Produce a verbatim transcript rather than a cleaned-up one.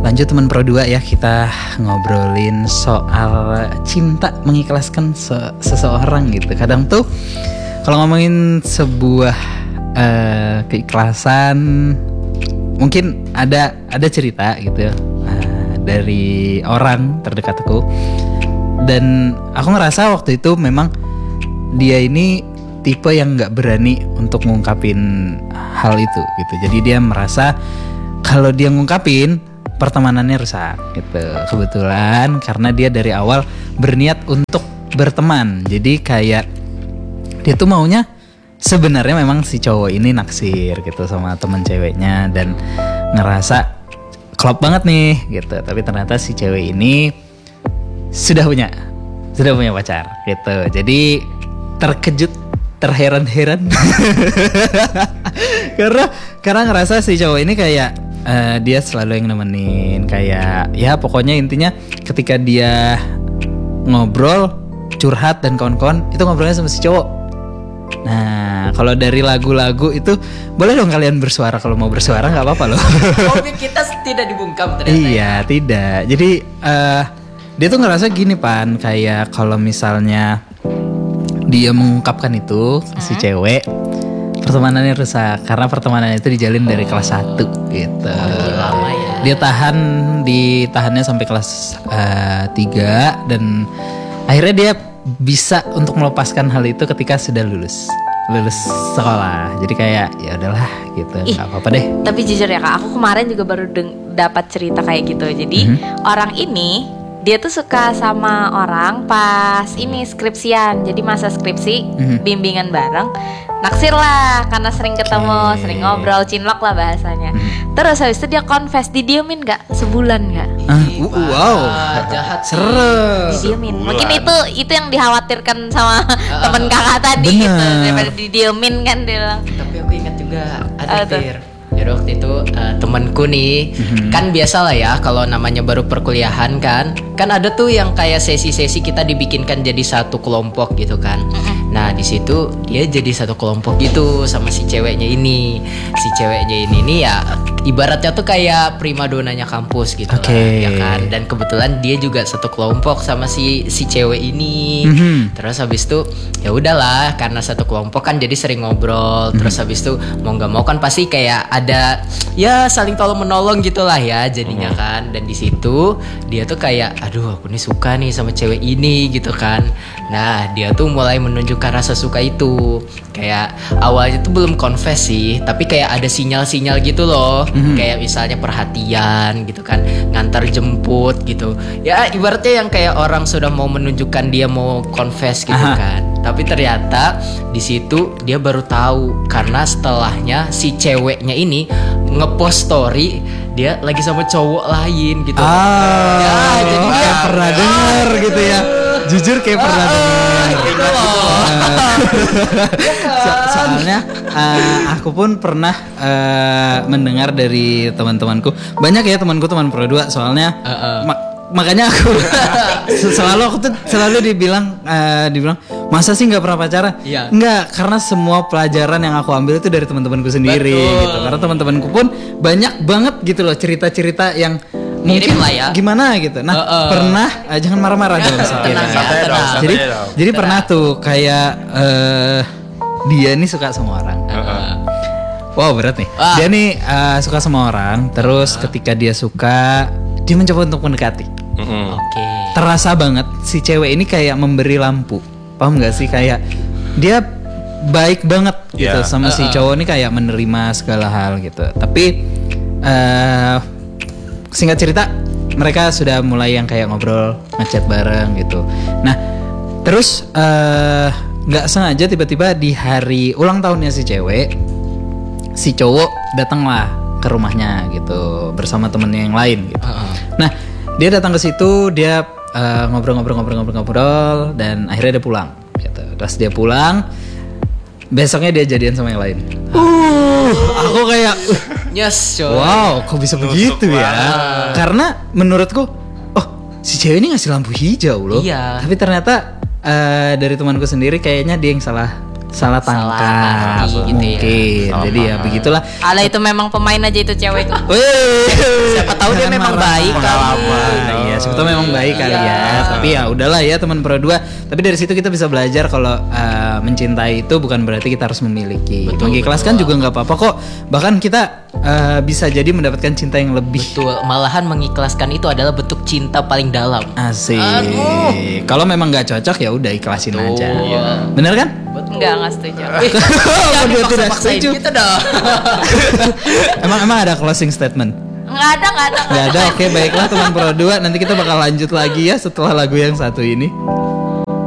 lanjut teman Pro dua ya, kita ngobrolin soal cinta mengikhlaskan se- seseorang gitu. Kadang tuh kalau ngomongin sebuah uh, keikhlasan, mungkin ada ada cerita gitu uh, dari orang terdekat aku, dan aku ngerasa waktu itu memang dia ini tipe yang nggak berani untuk ngungkapin hal itu gitu. Jadi dia merasa kalau dia ngungkapin pertemanannya rusak gitu. Kebetulan karena dia dari awal berniat untuk berteman, jadi kayak dia tuh maunya sebenarnya memang si cowok ini naksir gitu sama teman ceweknya dan ngerasa klop banget nih gitu. Tapi ternyata si cewek ini sudah punya sudah punya pacar gitu. Jadi terkejut, terheran-heran karena karena ngerasa si cowok ini kayak uh, dia selalu yang nemenin, kayak ya pokoknya intinya ketika dia ngobrol, curhat dan kawan-kawan itu ngobrolnya sama si cowok. Nah, kalau dari lagu-lagu itu boleh dong kalian bersuara, kalau mau bersuara nggak apa-apa loh. Hobi kita tidak dibungkam ternyata. Iya, ya. Tidak. Jadi uh, dia tuh ngerasa gini Pan, kayak kalau misalnya dia mengungkapkan itu hmm. si cewek, pertemanannya rusak karena pertemanannya itu dijalin dari kelas satu gitu. Oh, lama ya. Dia tahan, ditahannya sampai kelas uh, tiga dan akhirnya dia bisa untuk melepaskan hal itu ketika sudah lulus lulus sekolah. Jadi kayak ya udahlah gitu, nggak apa-apa deh. Tapi jujur ya Kak, aku kemarin juga baru deng- dapat cerita kayak gitu. Jadi mm-hmm. orang ini dia tuh suka sama orang pas ini skripsian. Jadi masa skripsi mm-hmm. bimbingan bareng, naksir lah karena sering ketemu, okay. sering ngobrol, cinlok lah bahasanya. Mm-hmm. Terus habis itu dia confess, didiemin gak? Sebulan gak? Uh, wow, jahat, serem. Didiemin. Mungkin itu itu yang dikhawatirkan sama uh, temen kakak tadi bener. gitu, daripada didiemin kan dia bilang. Tapi aku ingat juga ada Fir. Jadi waktu itu uh, temanku nih mm-hmm. kan biasa lah ya kalau namanya baru perkuliahan kan kan ada tuh yang kayak sesi-sesi kita dibikinkan jadi satu kelompok gitu kan. Mm-hmm. Nah di situ dia jadi satu kelompok gitu sama si ceweknya ini. Si ceweknya ini nih ya ibaratnya tuh kayak primadonanya kampus gitu okay. lah ya kan. Dan kebetulan dia juga satu kelompok sama si si cewek ini. Mm-hmm. Terus habis itu ya udahlah karena satu kelompok kan jadi sering ngobrol. Mm-hmm. Terus habis itu mau nggak mau kan pasti kayak ada ya saling tolong menolong gitulah ya jadinya mm-hmm. kan. Dan di situ dia tuh kayak aduh aku nih suka nih sama cewek ini gitu kan. Nah dia tuh mulai menunjukkan rasa suka itu. Kayak awalnya tuh belum confess sih, tapi kayak ada sinyal-sinyal gitu loh. Mm-hmm. Kayak misalnya perhatian gitu kan, ngantar jemput gitu. Ya ibaratnya yang kayak orang sudah mau menunjukkan dia mau confess gitu. Aha. Kan. Tapi ternyata di situ dia baru tahu karena setelahnya si ceweknya ini ngepost story dia lagi sama cowok lain gitu. Ah, ya, jadi dia kayak pernah dengar gitu ya. Jujur kayak pernah ah, dengar. Gitu loh. So- soalnya uh, aku pun pernah uh, mendengar dari teman-temanku. Banyak ya temanku teman Pro dua soalnya. Uh-uh. Ma- makanya aku selalu aku tuh selalu dibilang uh, dibilang masa sih nggak pernah pacaran? Iya. Nggak, karena semua pelajaran yang aku ambil itu dari teman-temanku sendiri. Betul. Gitu. Karena teman-temanku pun banyak banget gitu loh cerita-cerita yang mirip mungkin lah ya. Gimana gitu. Nah, uh, uh. pernah uh, jangan marah-marah dong. Tenang ya, santai dong, santai Jadi dong. jadi pernah tuh kayak uh, dia nih suka sama orang. Uh-uh. Wow, berat nih. Wah. Dia nih uh, suka sama orang, terus uh. ketika dia suka, dia mencoba untuk mendekati. Mm-hmm. Oke. Okay. Terasa banget si cewek ini kayak memberi lampu. Paham gak sih, kayak dia baik banget gitu Yeah. sama si Uh-uh. cowok ini, kayak menerima segala hal gitu. Tapi uh, singkat cerita mereka sudah mulai yang kayak ngobrol, ngechat bareng gitu. Nah, terus nggak uh, sengaja tiba-tiba di hari ulang tahunnya si cewek, si cowok datanglah ke rumahnya gitu bersama temennya yang lain gitu. Uh-uh. Nah, dia datang ke situ, dia uh, ngobrol-ngobrol-ngobrol-ngobrol dan akhirnya dia pulang. Gitu. Terus dia pulang, besoknya dia jadian sama yang lain. Uh, aku kayak uh, Yes, coy. wow, kok bisa Nusuk begitu ya? banget. Karena menurutku, oh si cewek ini ngasih lampu hijau loh. Iya. Tapi ternyata uh, dari temanku sendiri kayaknya dia yang salah salah tangkap arti gitu ya. mungkin. Salah Jadi ya paham. begitulah. Ala itu memang pemain aja itu cewek itu. Wih, Siapa tahu dia jangan memang marah. baik kali. Pengalaman. Iya, siapa tahu memang baik kali Iya. ya. Tapi ya udahlah ya teman Pro dua. Tapi dari situ kita bisa belajar kalau uh, mencintai itu bukan berarti kita harus memiliki. Betul, Mengikhlaskan betul. juga nggak apa-apa kok. Bahkan kita uh, bisa jadi mendapatkan cinta yang lebih. Betul, malahan mengikhlaskan itu adalah bentuk cinta paling dalam. Asik. Aduh. Kalau memang nggak cocok ya udah ikhlasin Tuh. aja. Iya. Bener kan? Enggak, enggak setuju. Kalau dia tidak Paksa-paksain setuju. gitu dong. Emang emang ada closing statement? Enggak ada, enggak ada. Nggak ada. Oke, baiklah teman Pro dua. Nanti kita bakal lanjut lagi ya setelah lagu yang satu ini.